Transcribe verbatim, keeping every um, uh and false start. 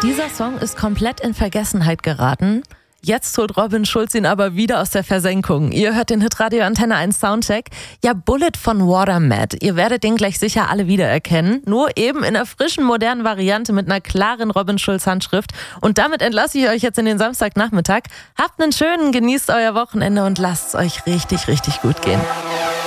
Dieser Song ist komplett in Vergessenheit geraten. Jetzt holt Robin Schulz ihn aber wieder aus der Versenkung. Ihr hört den Hitradio Antenne eins Soundcheck. Ja, Bullet von Watermat. Ihr werdet den gleich sicher alle wiedererkennen. Nur eben in einer frischen, modernen Variante mit einer klaren Robin Schulz Handschrift. Und damit entlasse ich euch jetzt in den Samstagnachmittag. Habt einen schönen, genießt euer Wochenende und lasst es euch richtig, richtig gut gehen.